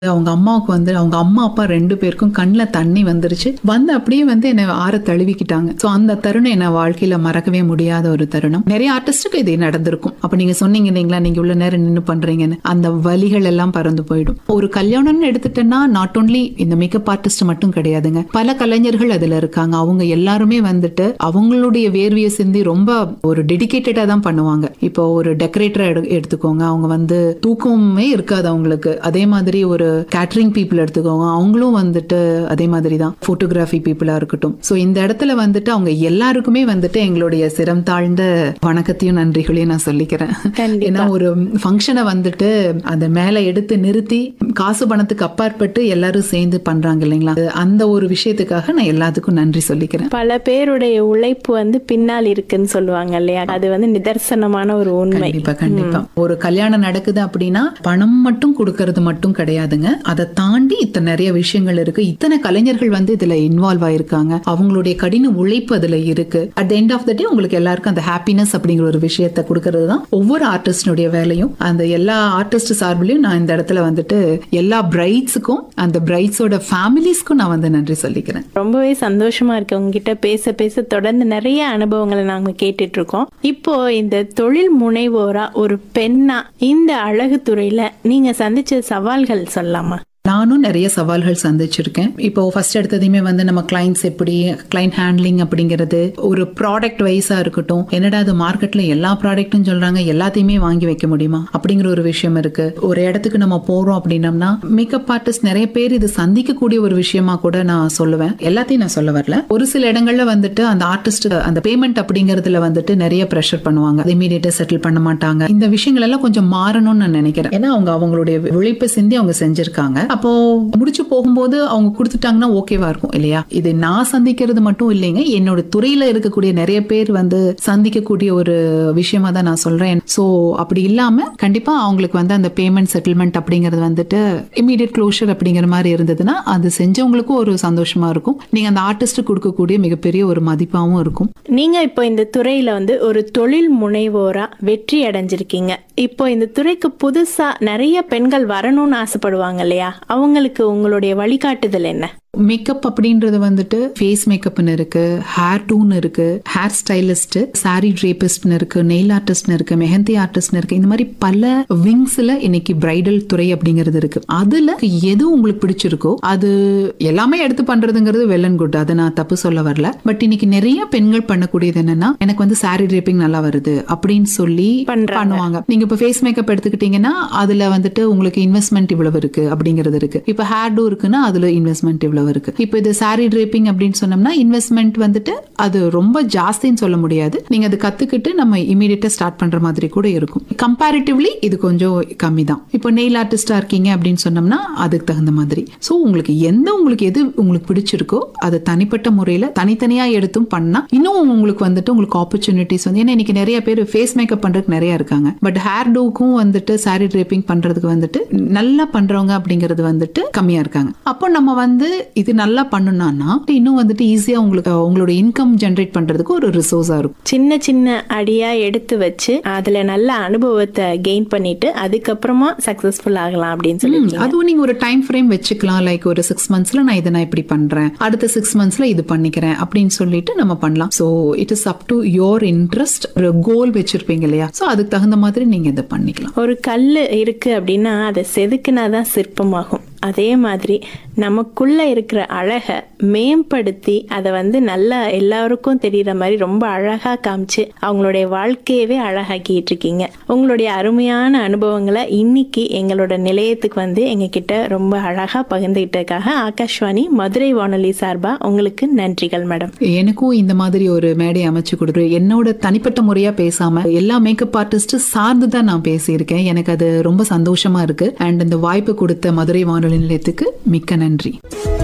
அவங்க அம்மாவுக்கு வந்து அவங்க அம்மா அப்பா 2 பேருக்கும் கண்ணில் தண்ணி வந்துருச்சு. அப்படியே என்னை ஆற தழுவிக்கிட்டாங்க. ஸோ அந்த தருணம் என்ன வாழ்க்கையில மறக்கவே முடியாத ஒரு தருணம். நிறைய ஆர்டிஸ்டுக்கு இது நடந்திருக்கும். அப்ப நீங்க சொன்னீங்க இல்லைங்களா, நீங்க இவ்வளவு நேரம் நின்று பண்றீங்கன்னு, அந்த வலிகள் எல்லாம் பறந்து போயிடும். ஒரு கல்யாணம்னு எடுத்துட்டேன்னா நாட் ஓன்லி இந்த மேக்கப் ஆர்டிஸ்ட் மட்டும் கிடையாதுங்க, பல கலைஞர்கள் அதுல இருக்காங்க. அவங்க எல்லாருமே அவங்களுடைய வேர்வையை சிந்தி ரொம்ப ஒரு டெடிகேட்டடா தான் பண்ணுவாங்க. இப்போ ஒரு டெக்கரேட்டரை எடுத்துக்கோங்க, அவங்க தூக்கமே இருக்காது அவங்களுக்கு. அதே மாதிரி ஒரு கேட்டரிங் பீப்புள் எடுத்துக்கோங்க, அவங்களும் அதே மாதிரி தான். போட்டோகிராஃபி பீப்புளா இருக்கட்டும். சோ இந்த இடத்துல அவங்க எல்லாருக்குமே எங்களுடைய சிரம் தாழ்ந்த வணக்கத்தையும் நன்றிகளையும் நான் சொல்லிக்கிறேன். ஏன்னா ஒரு ஃபங்க்ஷனை அந்த மேல எடுத்து நிறுத்தி காசு பணத்துக்கு அப்பாற்பட்டு எல்லாரும் சேர்ந்து பண்றாங்க இல்லைங்களா, அந்த ஒரு விஷயத்துக்காக நான் எல்லாத்துக்கும் நன்றி சொல்லிக்கிறேன். பல பேருடைய உழைப்பு பின்னால் இருக்குன்னு சொல்லுவாங்க இல்லையா, அது நிதர்சனமான ஒரு உண்மை. கண்டிப்பா கண்டிப்பா. ஒரு கல்யாணம் நடக்குது அப்படின்னா பணம் மட்டும் கொடுக்கறது மட்டும் கிடையாதுங்க, அதை தாண்டி இத்தனை நிறைய விஷயங்கள் இருக்கு. இத்தனை கலைஞர்கள் இதுல இன்வால்வ் ஆயிருக்காங்க, அவங்களுடைய கடின உழைப்பு அதுல இருக்கு. At the end of the டே உங்களுக்கு எல்லாருக்கும் அந்த ஹாப்பினஸ் அப்படிங்கிற ஒரு விஷயத்தை கொடுக்கறது தான் ஒவ்வொரு ஆர்டிஸ்டுடைய வேலையும். அந்த எல்லா ஆர்டிஸ்ட் சார்பிலையும் நான் இந்த இடத்துல எல்லா பிரைட்ஸுக்கும் அந்த பிரைட்ஸோட ஃபேமிலிஸ்க்கும் நான் நன்றி சொல்லிக்கிறேன். ரொம்பவே சந்தோஷமா இருக்கு உங்ககிட்ட பேச பேச. தொடர்ந்து நிறைய அனுபவங்களை நாங்க கேட்டுட்டு இருக்கோம். இப்போ இந்த தொழில் முனைவோரா ஒரு பெண்ணா இந்த அழகு துறையில நீங்க சந்திச்ச சவால்கள் சொல்லலாமா? நானும் நிறைய சவால்கள் சந்திச்சிருக்கேன். இப்போ ஃபர்ஸ்ட் எடுத்ததையுமே நம்ம கிளைண்ட்ஸ் எப்படி கிளைண்ட் ஹேண்ட்லிங் அப்படிங்கிறது, ஒரு ப்ராடக்ட் வைஸா இருக்கட்டும், என்னடா அது மார்க்கெட்ல எல்லா ப்ராடக்ட்டும் சொல்றாங்க, எல்லாத்தையுமே வாங்கி வைக்க முடியுமா அப்படிங்கிற ஒரு விஷயம் இருக்கு. ஒரு இடத்துக்கு நம்ம போறோம் அப்படின்னம்னா மேக்கப் ஆர்டிஸ்ட் நிறைய பேர் இது சந்திக்கக்கூடிய ஒரு விஷயமா கூட நான் சொல்லுவேன். எல்லாத்தையும் நான் சொல்ல வரல. ஒரு சில இடங்கள்ல அந்த ஆர்டிஸ்ட் அந்த பேமெண்ட் அப்படிங்கறதுல நிறைய ப்ரெஷர் பண்ணுவாங்க, இமீடியட்டா செட்டில் பண்ண மாட்டாங்க. இந்த விஷயங்கள் எல்லாம் கொஞ்சம் மாறணும்னு நான் நினைக்கிறேன். ஏன்னா அவங்களுடைய உழைப்பை சிந்தி அவங்க செஞ்சிருக்காங்க. அப்போ முடிச்சு போகும்போது அவங்க கொடுத்துட்டாங்கன்னா ஓகேவா இருக்கும் இல்லையா. இது நான் சந்திக்கிறது மட்டும் இல்லைங்க, என்னோட துறையில இருக்கக்கூடிய நிறைய பேர் சந்திக்கக்கூடிய ஒரு விஷயமா தான் நான் சொல்றேன். சோ அப்படி இல்லாம கண்டிப்பா அவங்களுக்கு அந்த பேமெண்ட் செட்டில்மெண்ட் அப்படிங்கிறது இமீடியட் க்ளோஷர் அப்படிங்கிற மாதிரி இருந்ததுன்னா அது செஞ்சவங்களுக்கும் ஒரு சந்தோஷமா இருக்கும். நீங்க அந்த ஆர்டிஸ்ட் கொடுக்கக்கூடிய மிகப்பெரிய ஒரு மதிப்பாவும் இருக்கும். நீங்க இப்போ இந்த துறையில ஒரு தொழில் முனைவோரா வெற்றி அடைஞ்சிருக்கீங்க. இப்போ இந்த துறைக்கு புதுசா நிறைய பெண்கள் வரணும்னு ஆசைப்படுவாங்க இல்லையா, அவங்களுக்கு உங்களுடைய வழிகாட்டுதல் என்ன? மேக்கப் அப்படின்றது ஃபேஸ் மேக்கப்னு இருக்கு, ஹேர் டூன்னு இருக்கு, ஹேர் ஸ்டைலிஸ்ட், சாரி ட்ரேபிஸ்ட்னு இருக்கு, நெயில் ஆர்டிஸ்ட்னு இருக்கு, மெஹந்தி ஆர்டிஸ்ட்னு இருக்கு. இந்த மாதிரி பல விங்ஸ்ல இன்னைக்கு பிரைடல் துறை அப்படிங்கிறது இருக்கு. அதுல எது உங்களுக்கு பிடிச்சிருக்கோ அது எல்லாமே எடுத்து பண்றதுங்கிறது வெல் அண்ட் குட், அதை நான் தப்பு சொல்ல வரல. பட் இன்னைக்கு நிறைய பெண்கள் பண்ணக்கூடியது என்னன்னா, எனக்கு சாரி ட்ரேப்பிங் நல்லா வருது அப்படின்னு சொல்லி பண்ணுவாங்க. நீங்க இப்ப ஃபேஸ் மேக்கப் எடுத்துக்கிட்டீங்கன்னா அதுல உங்களுக்கு இன்வெஸ்ட்மெண்ட் இவ்வளவு இருக்கு அப்படிங்கிறது இருக்கு. இப்ப ஹேர் டூ இருக்குன்னா அதுல இன்வெஸ்ட்மெண்ட் இவ்வளவு இருக்கு. இப்போ இது சாரி ட்ரேப்பிங் அப்படின்னு சொன்னோம்னா இன்வெஸ்ட்மெண்ட் அது ரொம்ப ஜாஸ்தின்னு சொல்ல முடியாது. நீங்க அது கத்துக்கிட்டு நம்ம இமீடியட்டா ஸ்டார்ட் பண்ற மாதிரி கூட இருக்கும். கம்பேரிட்டிவ்லி இது கொஞ்சம் கம்மி தான். இப்போ நெயில் ஆர்டிஸ்டா இருக்கீங்க அப்படின்னு சொன்னோம்னா அதுக்கு தகுந்த மாதிரி. சோ உங்களுக்கு எது உங்களுக்கு பிடிச்சிருக்கோ அது தனிப்பட்ட முறையில தனித்தனியா எடுத்தும் பண்ணா இன்னும் உங்களுக்கு உங்களுக்கு ஆப்பர்ச்சுனிட்டிஸ் ஏன்னா இன்னைக்கு நிறைய பேர் ஃபேஸ் மேக்கப் பண்றதுக்கு நிறைய இருக்காங்க. பட் ஹேர் டூக்கும் சாரி ட்ரேப்பிங் பண்றதுக்கு நல்லா பண்றவங்க அப்படிங்கிறது கம்மியா இருக்காங்க. அப்போ நம்ம இது நல்லா பண்ணணும்னா இன்னும் ஈஸியா உங்களுக்கு உங்களோட இன்கம் ஜெனரேட் பண்றதுக்கு ஒரு ரிசோர்ஸா இருக்கும். சின்ன சின்ன அடியா எடுத்து வச்சு அதுல நல்ல அனுபவத்தை கெயின் பண்ணிட்டு அதுக்கப்புறமா சக்சஸ்ஃபுல் ஆகலாம் அப்படின்னு சொல்லி அதுவும் நீங்க ஒரு டைம் ஃப்ரேம் வச்சுக்கலாம். லைக் ஒரு 6 monthsல நான் இப்படி பண்றேன், அடுத்த 6 monthsல இது பண்ணிக்கிறேன் அப்படின்னு சொல்லிட்டு நம்ம பண்ணலாம். So it is up to your interest. ஒரு கோல் வச்சிருப்பீங்க இல்லையா, சோ அதுக்கு தகுந்த மாதிரி நீங்க இதை பண்ணிக்கலாம். ஒரு கல்லு இருக்கு அப்படின்னா அதை செதுக்குனாதான் சிற்பமாகும். அதே மாதிரி நமக்குள்ள இருக்கிற அழகை மேம்படுத்தி அதை நல்லா எல்லாருக்கும் தெரியற மாதிரி ரொம்ப அழகா காமிச்சு அவங்களுடைய வாழ்க்கையவே அழகாக்கிட்டு இருக்கீங்க. உங்களுடைய அருமையான அனுபவங்களை இன்னைக்கு எங்களோட நிலையத்துக்கு எங்க கிட்ட ரொம்ப அழகா பகிர்ந்துகிட்டதுக்காக ஆகாஷ்வாணி மதுரை வானொலி சார்பா உங்களுக்கு நன்றிகள் மேடம். எனக்கும் இந்த மாதிரி ஒரு மேடை அமைச்சு கொடுக்குற என்னோட தனிப்பட்ட முறையா பேசாம எல்லா மேக்கப் ஆர்டிஸ்ட் சார்ந்துதான் நான் பேசியிருக்கேன். எனக்கு அது ரொம்ப சந்தோஷமா இருக்கு. அண்ட் இந்த வாய்ப்பு கொடுத்த மதுரை வானொலி நிலையத்துக்கு மிக்க நன்றி.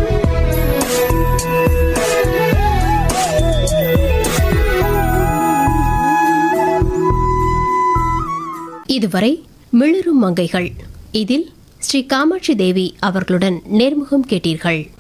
இதுவரை மிளிரும் மங்கைகள் இதில் ஸ்ரீ காமாட்சி தேவி அவர்களுடன் நேர்முகம் கேட்டீர்கள்.